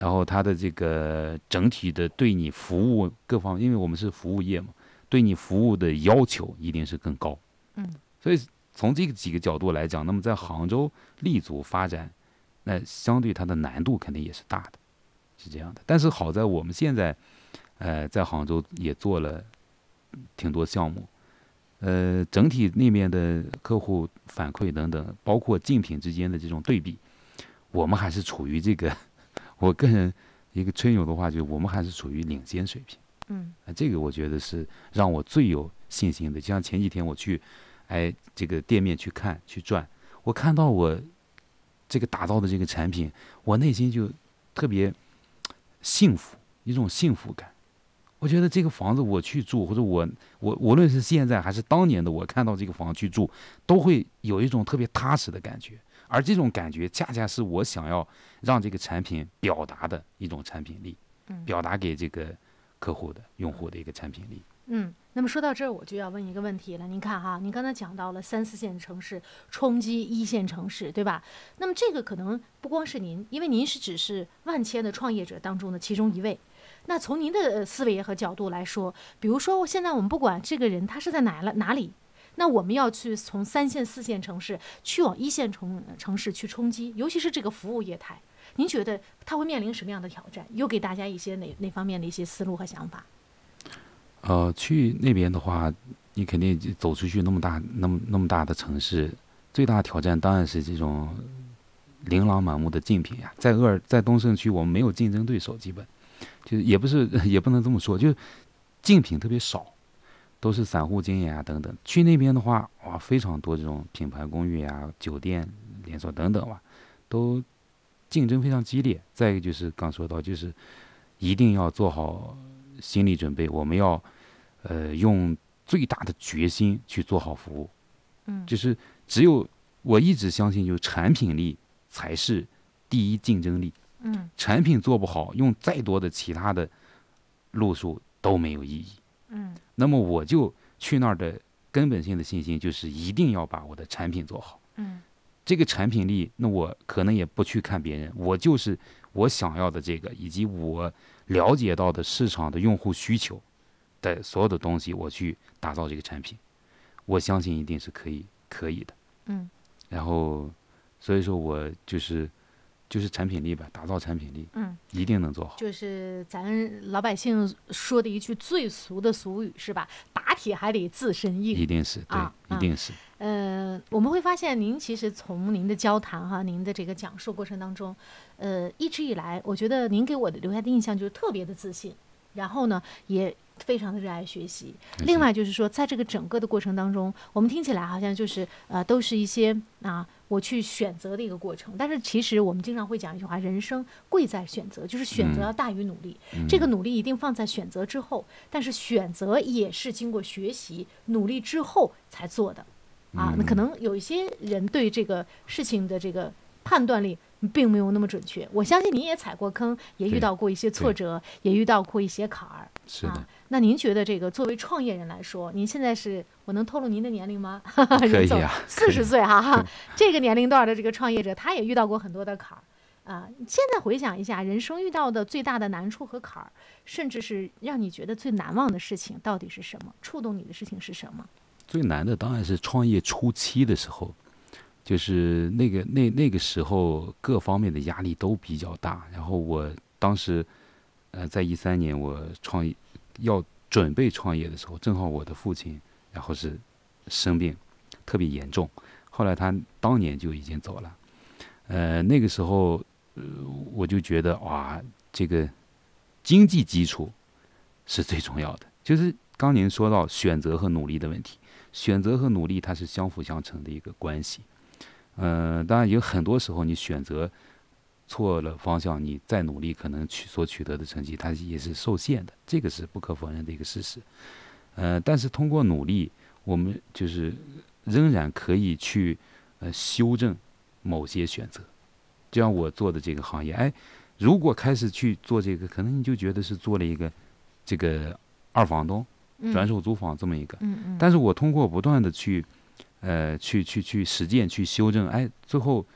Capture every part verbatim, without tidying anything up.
然后它的这个整体的对你服务各方面，因为我们是服务业嘛，对你服务的要求一定是更高。 嗯， 所以从这个几个角度来讲，那么在杭州立足发展，那相对它的难度肯定也是大的，是这样的。但是好在我们现在，呃，在杭州也做了挺多项目，呃，整体那边的客户反馈等等，包括竞品之间的这种对比，我们还是处于这个。我个人一个吹牛的话，就是我们还是处于领先水平。 嗯， 这个我觉得是让我最有信心的。就像前几天我去，哎，这个店面去看去转，我看到我这个打造的这个产品，我内心就特别幸福，一种幸福感。我觉得这个房子我去住，或者我我无论是现在还是当年的我看到这个房子去住，都会有一种特别踏实的感觉。而这种感觉恰恰是我想要让这个产品表达的一种产品力， 嗯， 表达给这个客户的用户的一个产品力。 嗯，那么说到这儿，我就要问一个问题了。您看哈，您刚才讲到了三四线城市冲击一线城市，对吧？那么这个可能不光是您，因为您是只是万千的创业者当中的其中一位。那从您的思维和角度来说，比如说现在我们不管这个人他是在哪了哪里。那我们要去从三线、四线城市去往一线城城市去冲击，尤其是这个服务业态，您觉得它会面临什么样的挑战？又给大家一些哪哪方面的一些思路和想法？ 呃，去那边的话，你肯定走出去那么大、那么那么大的城市，最大的挑战当然是这种琳琅满目的竞品呀。在鄂尔在东胜区，我们没有竞争对手，基本就是也不是也不能这么说，就是竞品特别少。都是散户经营啊等等，去那边的话，哇，非常多这种品牌公寓啊、酒店连锁等等吧，都竞争非常激烈。再一个就是刚说到，就是一定要做好心理准备，我们要呃用最大的决心去做好服务。 嗯， 就是只有我一直相信，就是产品力才是第一竞争力。 嗯， 产品做不好，用再多的其他的路数都没有意义。 嗯， 那么我就去那儿的根本性的信心就是一定要把我的产品做好。 嗯， 这个产品力，那我可能也不去看别人，我就是我想要的这个，以及我了解到的市场的用户需求的所有的东西，我去打造这个产品，我相信一定是可以可以的。 嗯， 然后，所以说我就是就是产品力吧，打造产品力， 嗯，一定能做好。 就是咱老百姓说的一句最俗的俗语是吧？打铁还得自身硬， 一定是对， 啊、 一定是。 呃，我们会发现您其实从您的交谈哈，您的这个讲述过程当中，呃，一直以来，我觉得您给我的留下的印象就是特别的自信，然后呢，也非常的热爱学习。另外就是说，在这个整个的过程当中，我们听起来好像就是呃，都是一些啊，我去选择的一个过程。但是其实我们经常会讲一句话：人生贵在选择，就是选择要大于努力。 嗯、 这个努力一定放在选择之后，但是选择也是经过学习、努力之后才做的。啊，那可能有一些人对这个事情的这个判断力并没有那么准确。我相信您也踩过坑，也遇到过一些挫折，也遇到过一些坎儿。 是的。 啊，那您觉得这个作为创业人来说，您现在是我能透露您的年龄吗？ 可以啊， 四十岁哈哈，这个年龄段的这个创业者，他也遇到过很多的坎儿。啊，现在回想一下，人生遇到的最大的难处和坎儿，甚至是让你觉得最难忘的事情，到底是什么？触动你的事情是什么？ 最难的当然是创业初期的时候，就是那个那那个时候各方面的压力都比较大。然后我当时，呃，在一三年我创业要准备创业的时候，正好我的父亲然后是生病，特别严重。后来他当年就已经走了。呃，那个时候，呃，我就觉得哇，这个经济基础是最重要的。就是刚您说到选择和努力的问题。选择和努力它是相辅相成的一个关系，呃，当然有很多时候你选择错了方向，你再努力可能取所取得的成绩它也是受限的，这个是不可否认的一个事实。呃，但是通过努力，我们就是仍然可以去呃修正某些选择。就像我做的这个行业，哎，如果开始去做这个，可能你就觉得是做了一个这个二房东。转手租房这么一个， 嗯嗯， 但是我通过不断的去，呃，去去去实践、去修正，哎，最后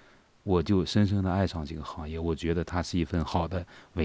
我就深深的爱上这个行业，我觉得它是一份好的。